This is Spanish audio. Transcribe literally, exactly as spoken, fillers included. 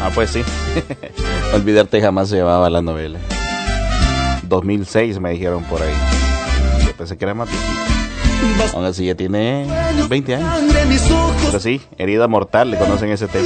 Ah, pues sí. Olvidarte jamás se llamaba la novela. dos mil seis me dijeron por ahí. Yo pensé que era más viejito. Aún así ya tiene veinte años. Pero sí, Herida Mortal, le conocen ese tema.